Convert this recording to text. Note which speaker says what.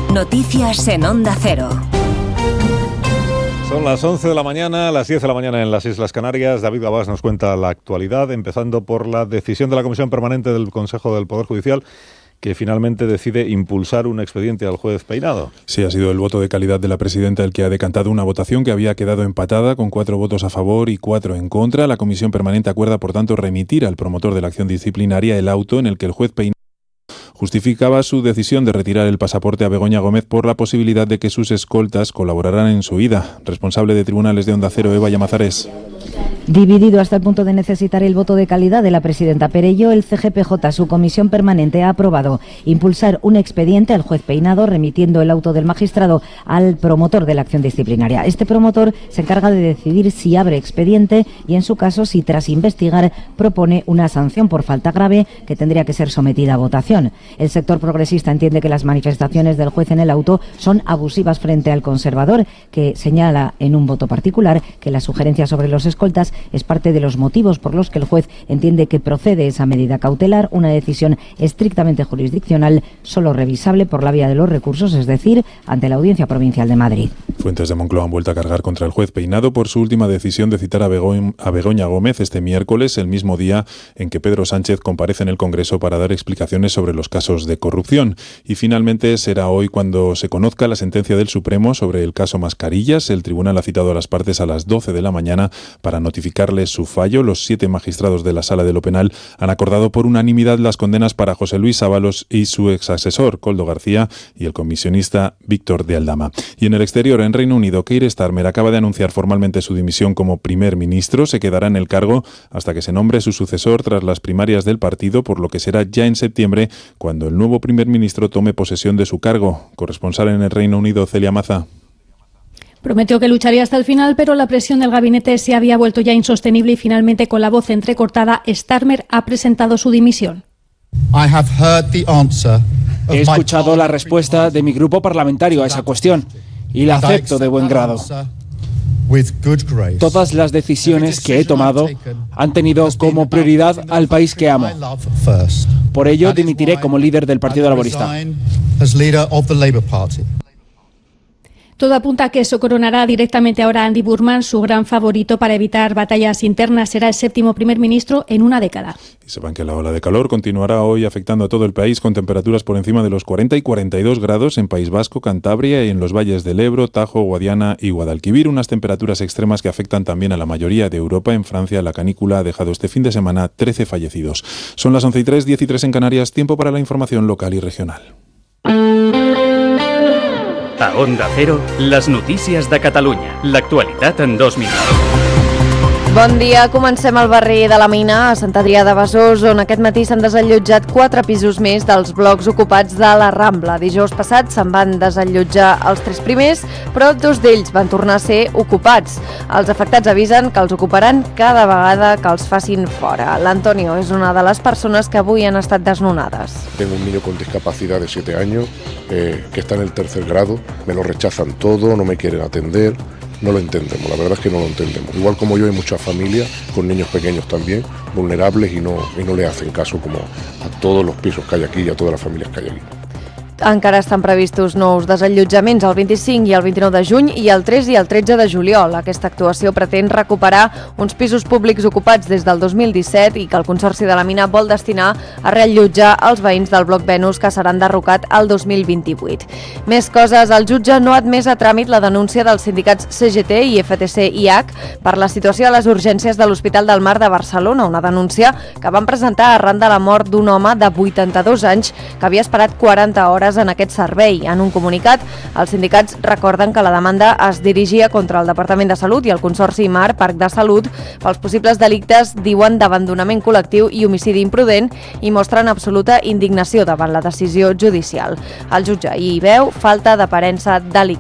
Speaker 1: Noticias en Onda Cero.
Speaker 2: Son las 11 de la mañana, las 10 de la mañana en las Islas Canarias. David Gabás nos cuenta la actualidad, empezando por la decisión de la Comisión Permanente del Consejo del Poder Judicial, que finalmente decide impulsar un expediente al juez Peinado.
Speaker 3: Sí, ha sido el voto de calidad de la presidenta el que ha decantado una votación que había quedado empatada con 4 votos a favor y 4 en contra. La Comisión Permanente acuerda, por tanto, remitir al promotor de la acción disciplinaria el auto en el que el juez Peinado justificaba su decisión de retirar el pasaporte a Begoña Gómez por la posibilidad de que sus escoltas colaboraran en su huida. Responsable de Tribunales de Onda Cero, Eva Llamazares.
Speaker 4: Dividido hasta el punto de necesitar el voto de calidad de la presidenta Perello, el CGPJ, su comisión permanente, ha aprobado impulsar un expediente al juez Peinado, remitiendo el auto del magistrado al promotor de la acción disciplinaria. Este promotor se encarga de decidir si abre expediente y, en su caso, si tras investigar propone una sanción por falta grave que tendría que ser sometida a votación. El sector progresista entiende que las manifestaciones del juez en el auto son abusivas frente al conservador, que señala en un voto particular que la sugerencia sobre los escoltas es parte de los motivos por los que el juez entiende que procede esa medida cautelar, una decisión estrictamente jurisdiccional, solo revisable por la vía de los recursos, es decir, ante la Audiencia Provincial de Madrid.
Speaker 3: Fuentes de Moncloa han vuelto a cargar contra el juez Peinado por su última decisión de citar a Begoña Gómez este miércoles, el mismo día en que Pedro Sánchez comparece en el Congreso para dar explicaciones sobre los casos de corrupción. Y finalmente será hoy cuando se conozca la sentencia del Supremo sobre el caso Mascarillas. El tribunal ha citado a las partes a las 12 de la mañana para notificarles su fallo. Los 7 magistrados de la Sala de lo Penal han acordado por unanimidad las condenas para José Luis Ábalos y su exasesor, Koldo García, y el comisionista Víctor de Aldama. Y en el exterior, en Reino Unido, Keir Starmer acaba de anunciar formalmente su dimisión como primer ministro. Se quedará en el cargo hasta que se nombre su sucesor tras las primarias del partido, por lo que será ya en septiembre cuando el nuevo primer ministro tome posesión de su cargo. Corresponsal en el Reino Unido, Celia Maza.
Speaker 5: Prometió que lucharía hasta el final, pero la presión del gabinete se había vuelto ya insostenible y finalmente, con la voz entrecortada, Starmer ha presentado su dimisión.
Speaker 6: He escuchado la respuesta de mi grupo parlamentario a esa cuestión y la acepto de buen grado. Todas las decisiones que he tomado han tenido como prioridad al país que amo. Por ello, dimitiré como líder del Partido Laborista.
Speaker 5: Todo apunta a que se coronará directamente ahora Andy Burnham, su gran favorito para evitar batallas internas. Será el 7º primer ministro en una década.
Speaker 3: Y sepan que la ola de calor continuará hoy afectando a todo el país, con temperaturas por encima de los 40 y 42 grados en País Vasco, Cantabria y en los valles del Ebro, Tajo, Guadiana y Guadalquivir. Unas temperaturas extremas que afectan también a la mayoría de Europa. En Francia, la canícula ha dejado este fin de semana 13 fallecidos. Son las 11:03, 10:03 en Canarias. Tiempo para la información local y regional.
Speaker 7: A Onda Cero, les notícies de Catalunya. L'actualitat en 2 minuts.
Speaker 8: Bon dia, comencem al barri de la Mina, a Sant Adrià de Besòs, on aquest matí s'han desallotjat 4 pisos més dels blocs ocupats de la Rambla. Dijous passat se'n van desallotjar els 3 primers, però 2 d'ells van tornar a ser ocupats. Els afectats avisen que els ocuparan cada vegada que els facin fora. L'Antonio és una de les persones que avui han estat desnonades.
Speaker 9: Tengo un niño con discapacidad de 7 años que está en el 3er grado, me lo rechazan todo, no me quieren atender. No lo entendemos, la verdad es que no lo entendemos. Igual como yo, hay muchas familias con niños pequeños también, vulnerables, y no le hacen caso como a todos los pisos que hay aquí y a todas las familias que hay aquí.
Speaker 8: Encara estan previstos nous desallotjaments el 25 i el 29 de juny i el 3 i el 13 de juliol. Aquesta actuació pretén recuperar uns pisos públics ocupats des del 2017 i que el Consorci de la Mina vol destinar a reallotjar els veïns del bloc Venus, que seran derrocat el 2028. Més coses, el jutge no ha admès a tràmit la denúncia dels sindicats CGT i FTC-IH per la situació de les urgències de l'Hospital del Mar de Barcelona, una denúncia que van presentar arran de la mort d'un home de 82 anys que havia esperat 40 hores en aquest servei. En un comunicat, els sindicats recorden que la demanda es dirigia contra el Departament de Salut i el Consorci Mar Parc de Salut pels possibles delictes, diuen, d'abandonament col·lectiu i homicidi imprudent, i mostren absoluta indignació davant la decisió judicial. El jutge hi veu falta d'aparença delictiva.